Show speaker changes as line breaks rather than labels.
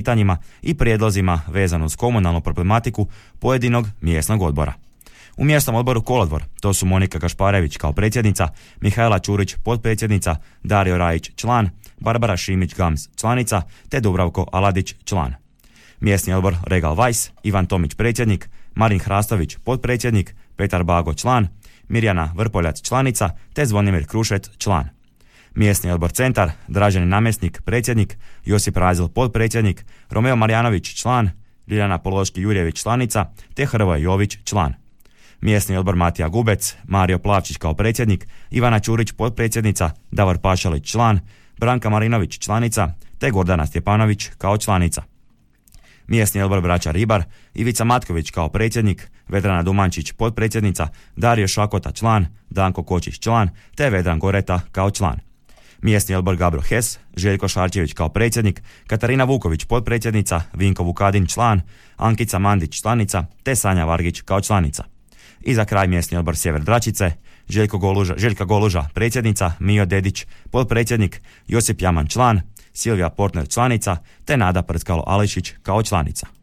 pitanjima i prijedlozima vezano uz komunalnu problematiku pojedinog mjesnog odbora. U mjesnom odboru Kolodvor to su Monika Gašparević kao predsjednica, Mihajla Čurić potpredsjednica, Dario Rajić član, Barbara Šimić-Gams članica te Dubravko Aladić član. Mjesni odbor Regal Weiss, Ivan Tomić predsjednik, Marin Hrastović potpredsjednik, Petar Bago član, Mirjana Vrpoljac članica te Zvonimir Krušet član. Mjesni odbor Centar, Dražen Namjesnik predsjednik, Josip Razil potpredsjednik, Romeo Marjanović član, Ljiljana Pološki-Jurjević članica te Hrvoje Jović član. Mjesni odbor Matija Gubec, Mario Plavčić kao predsjednik, Ivana Ćurić potpredsjednica, Davor Pašalić član, Branka Marinović članica te Gordana Stjepanović kao članica. Mjesni odbor Braća Ribar, Ivica Matković kao predsjednik, Vedrana Dumančić potpredsjednica, Dario Šakota član, Danko Kočić član te Vedran Goreta kao član. Mjesni odbor Gabro Hes, Željko Šarčević kao predsjednik, Katarina Vuković potpredsjednica, Vinko Vukadin član, Ankica Mandić članica te Sanja Vargić kao članica. I za kraj mjesni odbor Sjever Dračice, Željka Goluža predsjednica, Mijo Dedić potpredsjednik, Josip Jaman član, Silvija Portner članica te Nada Prckalo Alešić kao članica.